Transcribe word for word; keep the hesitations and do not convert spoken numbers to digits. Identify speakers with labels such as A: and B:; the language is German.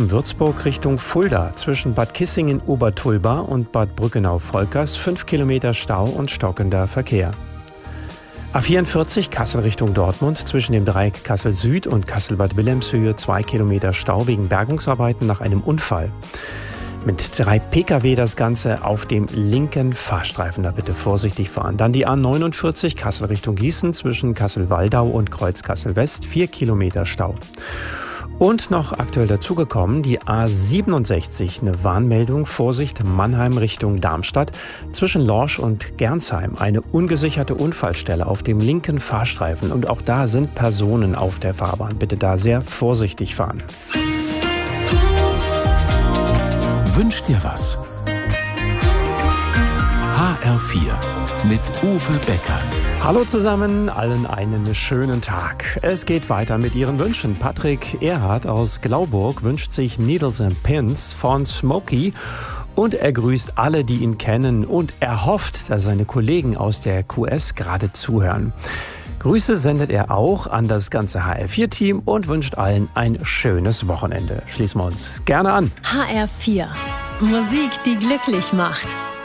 A: sieben Würzburg Richtung Fulda. Zwischen Bad Kissingen-Obertulba und Bad Brückenau-Volkers fünf Kilometer Stau und stockender Verkehr. A vierundvierzig Kassel Richtung Dortmund. Zwischen dem Dreieck Kassel Süd und Kassel-Bad Wilhelmshöhe zwei Kilometer Stau wegen Bergungsarbeiten nach einem Unfall. Mit drei Pkw das Ganze auf dem linken Fahrstreifen. Da bitte vorsichtig fahren. Dann die A neunundvierzig Kassel Richtung Gießen. Zwischen Kassel-Waldau und Kreuz Kassel West vier Kilometer Stau. Und noch aktuell dazugekommen, die A siebenundsechzig, eine Warnmeldung, Vorsicht, Mannheim Richtung Darmstadt. Zwischen Lorsch und Gernsheim eine ungesicherte Unfallstelle auf dem linken Fahrstreifen. Und auch da sind Personen auf der Fahrbahn. Bitte da sehr vorsichtig fahren.
B: Wünsch dir was? H R vier mit Uwe Becker.
A: Hallo zusammen, allen einen schönen Tag. Es geht weiter mit Ihren Wünschen. Patrick Erhardt aus Glauburg wünscht sich Needles and Pins von Smokey. Und er grüßt alle, die ihn kennen. Und er hofft, dass seine Kollegen aus der Q S gerade zuhören. Grüße sendet er auch an das ganze H R vier Team und wünscht allen ein schönes Wochenende. Schließen wir uns gerne an.
C: H R vier. Musik, die glücklich macht.